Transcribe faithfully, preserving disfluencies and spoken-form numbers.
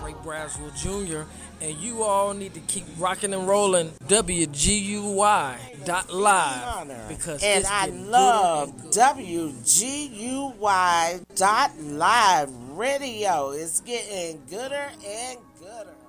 Ray Braswell Junior And you all need to keep rocking and rolling W G U Y dot live because and it's I getting love gooder and W G U Y dot live radio. It's getting gooder and gooder.